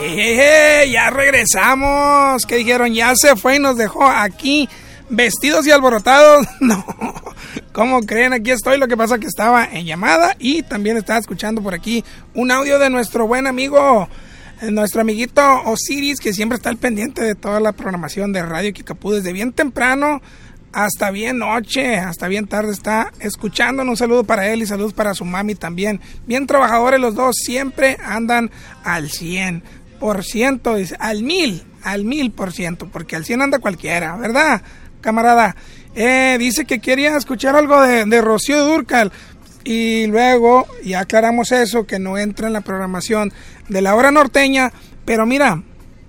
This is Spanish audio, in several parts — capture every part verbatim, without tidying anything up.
Hey, hey, hey, ya regresamos. ¿Qué dijeron? Ya se fue y nos dejó aquí vestidos y alborotados. No, ¿cómo creen? Aquí estoy. Lo que pasa es que estaba en llamada y también estaba escuchando por aquí un audio de nuestro buen amigo, nuestro amiguito Osiris, que siempre está al pendiente de toda la programación de Radio Kickapoo desde bien temprano hasta bien noche, hasta bien tarde está escuchándonos. Un saludo para él y saludos para su mami también. Bien trabajadores los dos, siempre andan al cien por ciento, dice, al mil, al mil por ciento, porque al cien anda cualquiera, ¿verdad, camarada? Eh, dice que quería escuchar algo de, de Rocío Dúrcal y luego ya aclaramos eso, que no entra en la programación de la hora norteña, pero mira,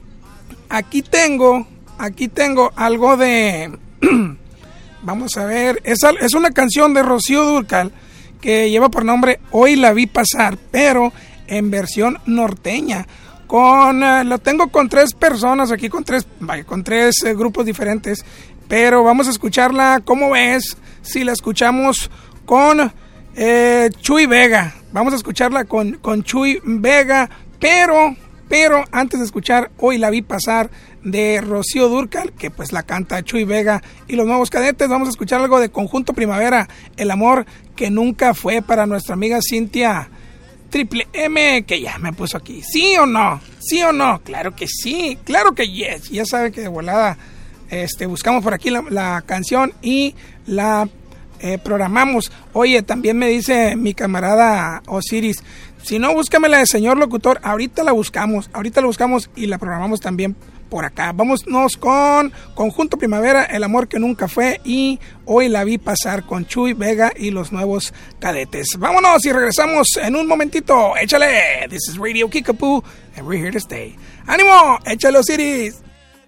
aquí tengo, aquí tengo algo de... Vamos a ver, es, es una canción de Rocío Dúrcal que lleva por nombre Hoy la vi pasar, pero en versión norteña. Con, uh, lo tengo con tres personas aquí, con tres, vaya, con tres uh, grupos diferentes, pero vamos a escucharla, ¿cómo ves? Si la escuchamos con eh, Chuy Vega, vamos a escucharla con, con Chuy Vega, pero... Pero antes de escuchar Hoy la vi pasar de Rocío Dúrcal, que pues la canta Chuy Vega y los Nuevos Cadetes, vamos a escuchar algo de Conjunto Primavera, El amor que nunca fue, para nuestra amiga Cintia Triple M, que ya me puso aquí. ¿Sí o no? ¿Sí o no? Claro que sí, claro que yes. Ya sabe que de volada este, buscamos por aquí la, la canción y la eh, programamos. Oye, también me dice mi camarada Osiris, si no, búscame la de señor locutor. Ahorita la buscamos, ahorita la buscamos y la programamos también por acá. Vámonos con Conjunto Primavera, El amor que nunca fue, y Hoy la vi pasar con Chuy Vega y los Nuevos Cadetes. Vámonos y regresamos en un momentito. Échale. This is Radio Kickapoo and we're here to stay. ¡Ánimo! Échale, Osiris.